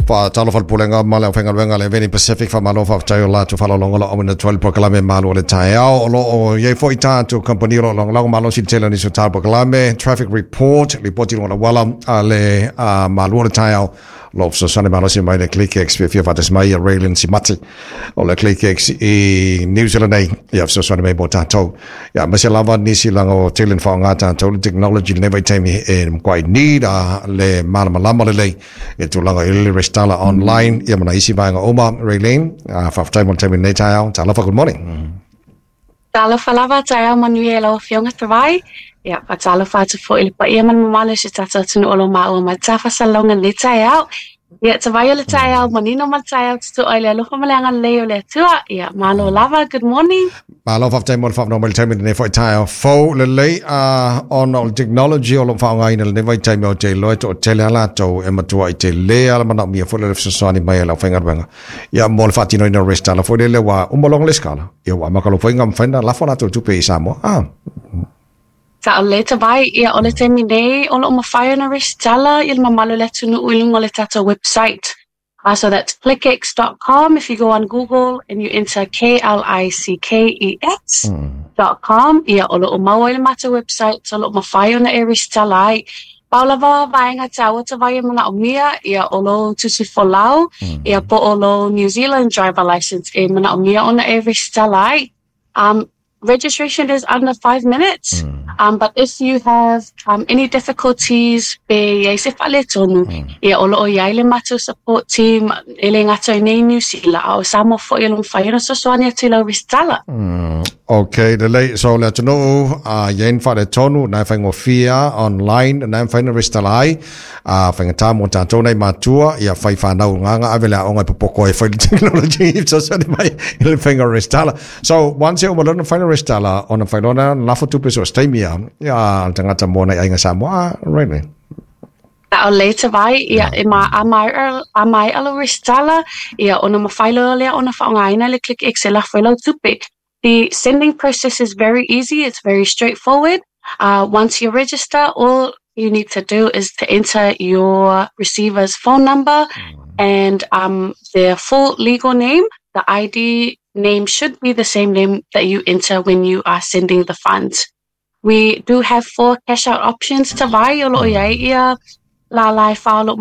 fa talo fal pulenga mala fenga venga le veni Pacific fa malo fa tayo la to falo longa o na 12 proclame malo le tayo o ye foi ta to company lo longa malo sin tela ni so ta proclame traffic reporting on wala ale malo le tayo lo so sane malo si mai le ClickX fi fa desmai railing si mati o le ClickX e New Zealand ya so sane mai bota to ya maselava ni si lango telen fa ngata to technology never time e quite need le malama le e tu langa ile restala online ya mana isi vanga oma Raylene fa time nei tayo tala fa good morning tala fa lava tayo manuela fionga tawai ya fa tala fa te fo ile pa ia man mamale se tata tunu olo ma o ma tafa salonga le tayo ya tawai le tayo manino ma tayo to ile lo fa malanga le le tua ya malo lava good morning malo fa time fa normal time nei fa tayo fo le on all technology all fa ngai nei vai time o te lo to te la to e matua i te le ala mana mi fo le so ani mai la fa ngar ya mol fa tino no resta la fo le wa umolong le skala ya wa makalo fa ngam fa la fo na to pe samo ta ole te vai ia ole te mine ole ma fire na restala il mamalo le tunu uling ole tata website so that's clickx.com if you go on Google and you enter KLICKEX.com ia ole o mau ile mata website so ole ma fire na restala Paula va vainga tawa te vai mana omia ia olo tusi folau ia po olo New Zealand driver license e mana omia ona restala registration is under 5 minutes. But if you have any difficulties, be yesefale tonu, ia olo o yaile matu support team, ele ngato nei New Zealand, o samo fo ilong whaina so soania tila ristala. Okay, the late so let you know, yen fale tonu, na whaingo fia online, na whaina ristalai, whainga tamo tato nei matua, ia whai whanau nganga, avela onga popoko e whaili technology, so sani mai, ili whainga ristala. So, once you malona whaina ristala, ona whainona, lafo tupe so staimia, ia tangata mona inga Samoa, really. O later vai ia amai alo ristala ia ona mafailo le ona whaongaina le ClickX la whailo tupe. The sending process is very easy. It's very straightforward. Once you register, all you need to do is to enter your receiver's phone number and their full legal name. The ID name should be the same name that you enter when you are sending the funds. We do have 4 cash out options to vai o lo ia la lai falo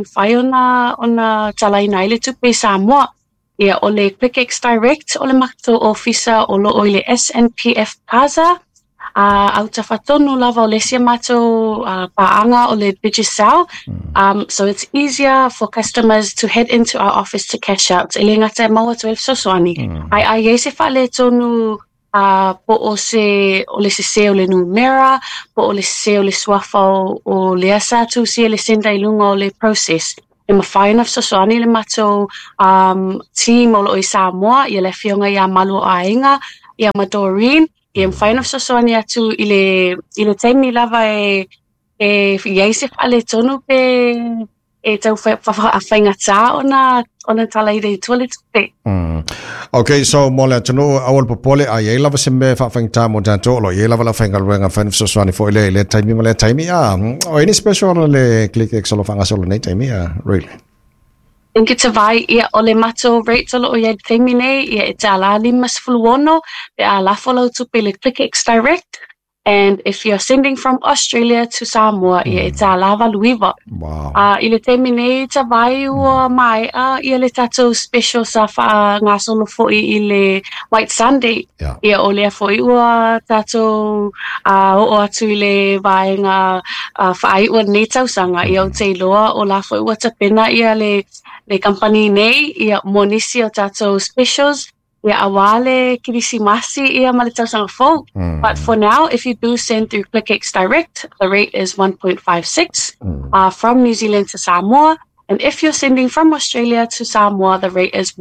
ona talai nai le tupe Samoa. Ia ole ClickX Direct, ole makto officer o lo ile SNPF Plaza. Au tafatonu lava ole sia mato paanga ole Digicel. So it's easier for customers to head into our office to cash out. Ile ngata maua 12 sosoani. Ai yese fale tonu po o se ole numera, po ole se ole swafa o le asa tu se le senda ilunga o le process. E mawhaina sosoani le mato team o lo i Samoa, i le fionga ia malu a inga, ia Doreen, i mawhaina sosoani atu i le teimi lava e iaise whale tonu pe e tau whainga tā ona tala i rei tuale tupe. Okay, so mole tunu awal popole a ye lava sembe whainga mo tanto lo ye lava la whainga ruenga whainga sosoani fo le taimi o any special le ClickX lo whanga solo nei taimi really? Inki te vai ia ole mato rates olo o ia taimi nei ia e te ala 5 pe a la follow tupe le ClickX Direct. And if you're sending from Australia to Samoa, it's a lava luiva. Wow. Ile terminate ta vai ua mai ile tato special sa fa ngasolo foi ile White Sunday. Ia ole foi ua tato o atu ile vai nga fai ua netau sanga ia o te loa o la foi ua ta pena ia le company nei ia monisi o tato specials. Ia awale kirisimasi ia malitau sanga fo. But for now, if you do send through ClickX Direct, the rate is 1.56 from New Zealand to Samoa. And if you're sending from Australia to Samoa, the rate is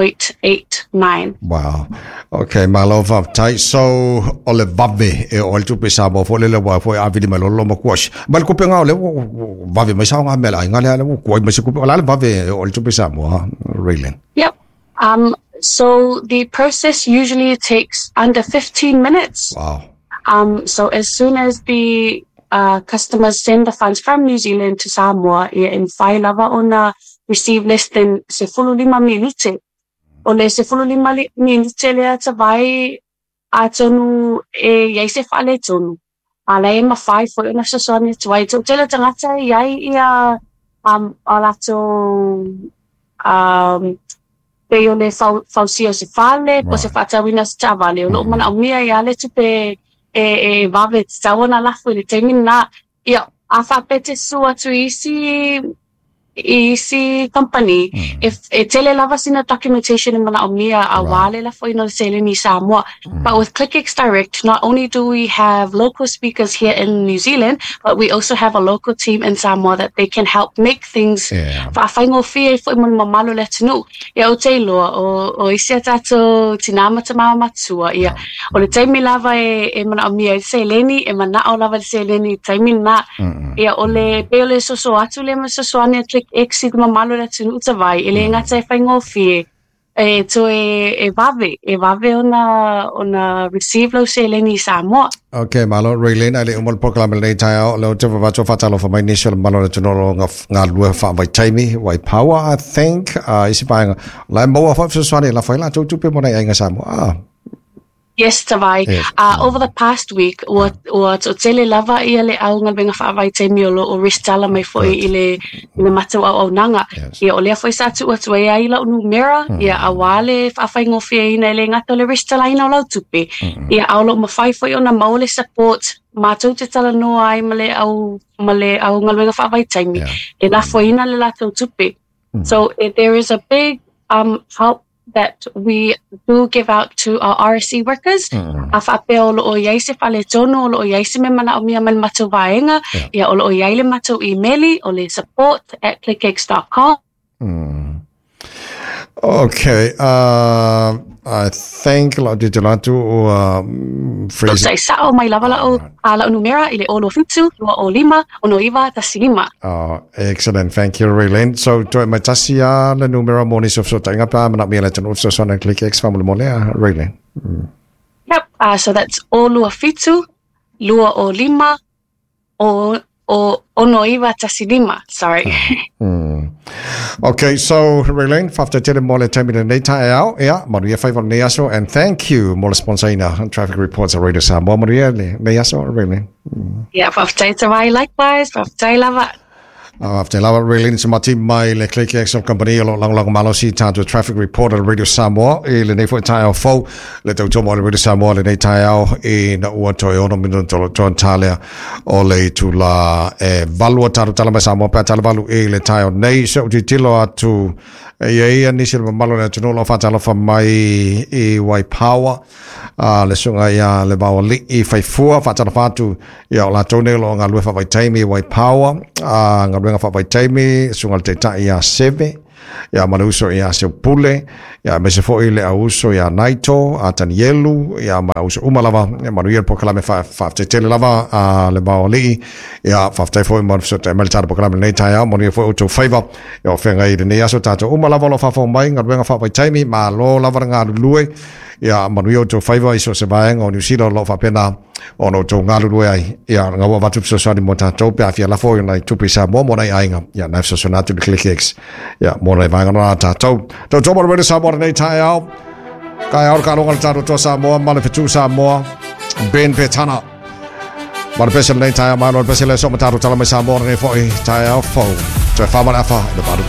1.89. Wow. Okay, malova tai so ole vave e ole tupe Samoa fo le wa fo avili malolo mo kwash. Mal ko penga ole vave mai sa nga mela nga le ko mai se ko ole vave ole tupe Samoa really. Yep. So the process usually takes under 15 minutes. Wow. So as soon as the customers send the funds from New Zealand to Samoa, in whai lava ona receive less than 15 minute. O le 15 minute lea tawai a tonu iai se whale tonu. A le mawhai fo ona sasoni tuai. Tau tele tangata iai ia a lato pe o le fausio se whale, po se whatawina se tawale. O lo mana o mia ia le tupe vave tawana lafu le temina. Ia, a whapete sua tu isi company if tele lava sina documentation mana omnia awale la foi no sele ni Samoa. But with ClickX Direct, not only do we have local speakers here in New Zealand, but we also have a local team in Samoa that they can help make things fa faingo fie foi mon mamalo le tunu ia o telo o isia tato tinama tama matua ia o le taimi lava e mana omnia seleni e mana o lava seleni taimi na ia o le pele so atu le so ane ClickX ma malo la tunu tawai ele ngata e whaingo fie to e vave ona receive lo se le ni Samoa. Okay, malo Raylene ale umol program le tayo lo te va to fatalo for my initial malo le tunu nga lua fa vai taimi vai power I think isi pa la mo fa so swani la fa la tu pe mo na nga Samoa. Yes, tawai. Over the past week, o tele lava ia le au ngal benga whaavai te miolo o ristala mai foi i le matau au nanga. Ia o lea foi sa tu atu ia ila unu mera, ia awale whaafai ngofia ina le ngata le ristala ina o lau tupe. Ia aulo mawhai foi o na maole support mātou te tala noa ai male au ngal benga whaavai taimi. E na foi ina le latou tupe. So there is a big help that we do give out to our RSC workers. A whape o loo iai se whale tono, o loo iai se me mana o mia man matou vaenga, ia o loo iai le matou emaili o le support@clickx.com. Okay, I think la di delatu phrase. So sa o mai lava la o ala numera ile o lo fitu o lima o no iva tasilima. Excellent, thank you Raylene. So to my tasia la numera monis of so tanga pa mana mi la tonu so sona ClickX family mole Raylene. Yep, so that's o lua fitu, lua o lima o no iva tasilima, sorry. Okay, so Raylene, after telling more time in the data out, Maria Favor Neaso, and thank you, more sponsor in traffic reports at Radio Samoa, Maria Neaso, Raylene. Yeah, after tawai likewise, after lava. After lava Raylene, so my team, my ClickX company, long malo si to traffic report at Radio Samoa, le nei fo tayo fo, le tau tomo Radio Samoa, le nei tayo e na ua toi ono minuto to Italia, o le tu la valua taro tala mai Samoa, pa tala valu e le tayo nei, so ti tilo atu ia nisi le malo le tuno lo fatalo fa mai e wai power, le sunga ia le bawa li i faifua, fatalo fatu, ia la tone lo ngā lue fa vai taimi wai power, ngā renga fa vai taimi sunga te ta ia seve ia maluso ia se pule ia me se foi le auso ia naito a tanielu ia mauso umalava ia manuel pokalame fa te tele lava le baoli ia fa te foi mo so te meltar pokalame nei taia mo ni foi to favor ia fenga i ne aso tato umalava lo fa fo mai nga renga fa vai taimi ma lo lava nga lue ia manuel to favor iso se vai ngo ni silo lo fa pena ono to ngalu ai ia nga wa tu so sani mota to pe afia la foi na tu pisa mo nei ainga ia na so sonatu de ClickX ia mo nei vai ngana ta to mo re sa mo nei tai au kai au ka longa ta to sa mo ma le fitu sa mo ben petana ma pe se nei tai ma no pe se le so mata to la me sa mo nei foi tai au fo to fa ma afa